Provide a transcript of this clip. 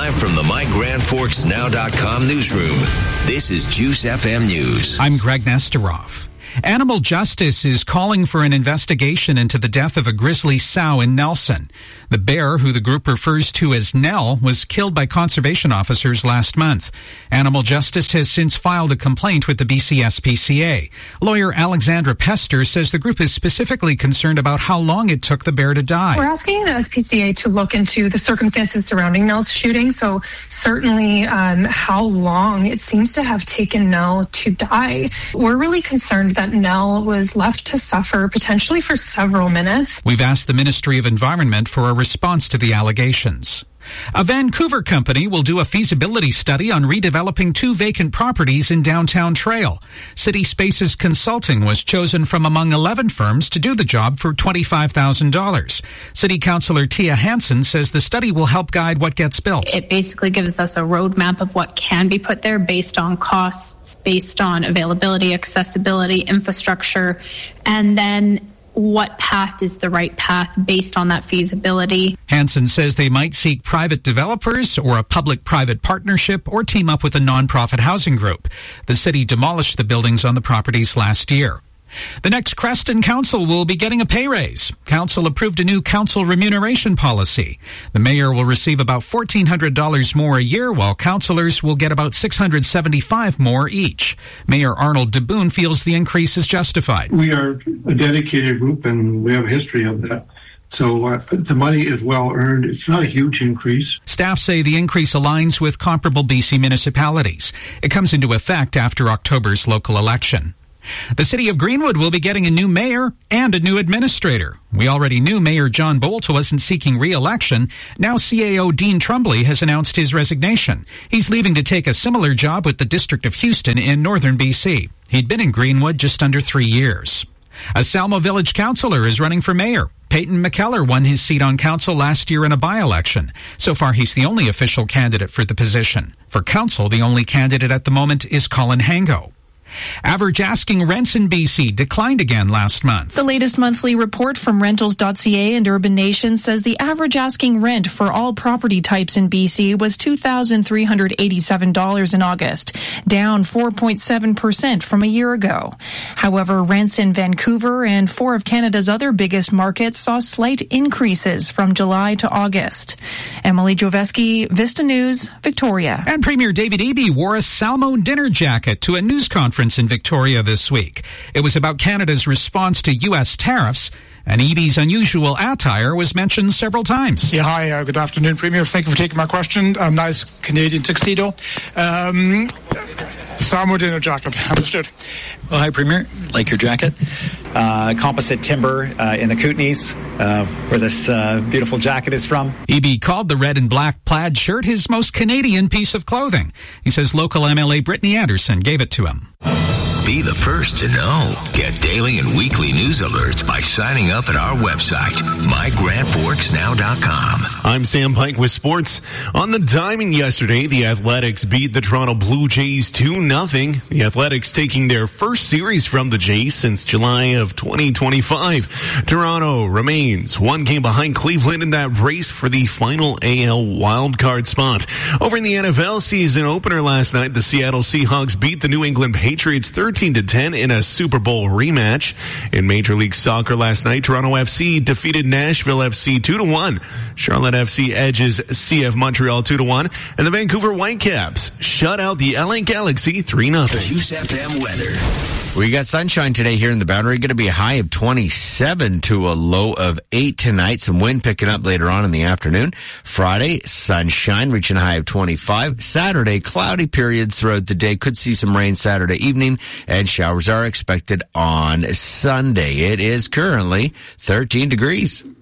Live from the MyGrandForksNow.com newsroom, this is Juice FM News. I'm Greg Nesterov. Animal Justice is calling for an investigation into the death of a grizzly sow in Nelson. The bear, who the group refers to as Nell, was killed by conservation officers last month. Animal Justice has since filed a complaint with the BC SPCA. Lawyer Alexandra Pester says the group is specifically concerned about how long it took the bear to die. We're asking the SPCA to look into the circumstances surrounding Nell's shooting. So certainly how long it seems to have taken Nell to die. We're really concerned that Nell was left to suffer potentially for several minutes. We've asked the Ministry of Environment for a response to the allegations. A Vancouver company will do a feasibility study on redeveloping 2 vacant properties in downtown Trail. City Spaces Consulting was chosen from among 11 firms to do the job for $25,000. City Councillor Tia Hansen says the study will help guide what gets built. It basically gives us a roadmap of what can be put there based on costs, based on availability, accessibility, infrastructure, and then what path is the right path based on that feasibility. Hansen says they might seek private developers or a public-private partnership or team up with a nonprofit housing group. The city demolished the buildings on the properties last year. The next Creston Council will be getting a pay raise. Council approved a new council remuneration policy. The mayor will receive about $1,400 more a year, while councillors will get about $675 more each. Mayor Arnold DeBoon feels the increase is justified. We are a dedicated group, and we have a history of that. So the money is well earned. It's not a huge increase. Staff say the increase aligns with comparable BC municipalities. It comes into effect after October's local election. The city of Greenwood will be getting a new mayor and a new administrator. We already knew Mayor John Bolt wasn't seeking re-election. Now CAO Dean Trumbley has announced his resignation. He's leaving to take a similar job with the District of Houston in northern BC. He'd been in Greenwood just under 3 years. A Salmo Village councillor is running for mayor. Peyton McKellar won his seat on council last year in a by-election. So far, he's the only official candidate for the position. For council, the only candidate at the moment is Colin Hango. Average asking rents in BC declined again last month. The latest monthly report from Rentals.ca and Urban Nation says the average asking rent for all property types in BC was $2,387 in August, down 4.7% from a year ago. However, rents in Vancouver and 4 of Canada's other biggest markets saw slight increases from July to August. Emily Joveski, Vista News, Victoria. And Premier David Eby wore a Salmo dinner jacket to a news conference in Victoria this week. It was about Canada's response to U.S. tariffs, and Eby's unusual attire was mentioned several times. Yeah, hi, good afternoon, Premier. Thank you for taking my question. Nice Canadian tuxedo. Salmo dinner jacket, understood. Well, hi, Premier. Like your jacket. Composite timber in the Kootenays, where this beautiful jacket is from. Eby called the red and black plaid shirt his most Canadian piece of clothing. He says local MLA Brittany Anderson gave it to him. Be the first to know. Get daily and weekly news alerts by signing up at our website, MyGrandForksNow.com. I'm Sam Pike with sports. On the diamond yesterday, the Athletics beat the Toronto Blue Jays 2-0. The Athletics taking their first series from the Jays since July of 2025. Toronto remains one game behind Cleveland in that race for the final AL wildcard spot. Over in the NFL season opener last night, the Seattle Seahawks beat the New England Patriots 13-10 in a Super Bowl rematch. In Major League Soccer last night, Toronto FC defeated Nashville FC 2-1. Charlotte FC edges CF Montreal 2-1, and the Vancouver Whitecaps shut out the LA Galaxy 3-0. Juice FM weather. We got sunshine today here in the Boundary. Going to be a high of 27 to a low of 8 tonight. Some wind picking up later on in the afternoon. Friday, sunshine reaching a high of 25. Saturday, cloudy periods throughout the day. Could see some rain Saturday evening, and showers are expected on Sunday. It is currently 13 degrees.